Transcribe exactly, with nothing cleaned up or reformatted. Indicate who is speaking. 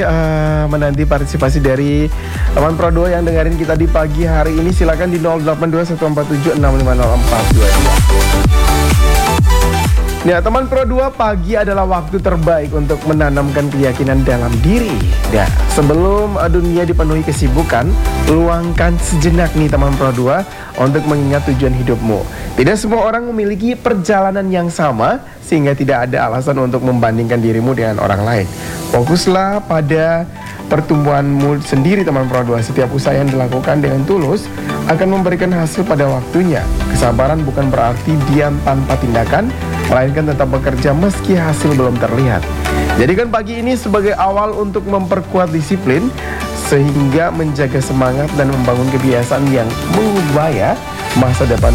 Speaker 1: Uh, menanti partisipasi dari teman Pro dua yang dengerin kita di pagi hari ini. Silakan di nol delapan dua satu empat tujuh enam lima nol empat dua dua. Ya, teman Pro dua, pagi adalah waktu terbaik untuk menanamkan keyakinan dalam diri. Ya, sebelum dunia dipenuhi kesibukan, luangkan sejenak nih teman Pro dua untuk mengingat tujuan hidupmu. Tidak semua orang memiliki perjalanan yang sama, sehingga tidak ada alasan untuk membandingkan dirimu dengan orang lain. Fokuslah pada pertumbuhanmu sendiri teman Pro dua. Setiap usaha yang dilakukan dengan tulus akan memberikan hasil pada waktunya. Kesabaran bukan berarti diam tanpa tindakan, melainkan tetap bekerja meski hasil belum terlihat. Jadikan pagi ini sebagai awal untuk memperkuat disiplin, sehingga menjaga semangat dan membangun kebiasaan yang mengubah ya masa depan